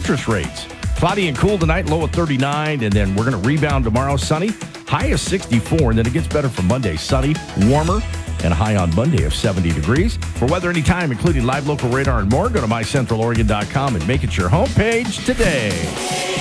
interest rates. Cloudy and cool tonight, low of 39, and then we're going to rebound tomorrow, sunny, high of 64, and then it gets better for Monday, sunny, warmer, and a high on Monday of 70 degrees. For weather anytime, including live local radar and more, go to mycentraloregon.com and make it your homepage today.